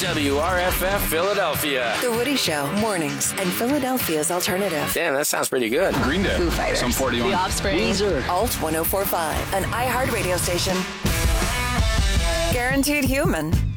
WRFF Philadelphia. The Woody Show, mornings, and Philadelphia's alternative. Damn, that sounds pretty good. Green Day. Foo Fighters. Some 41. The Offspring. Weezer. Alt 1045, an iHeart radio station. Guaranteed human.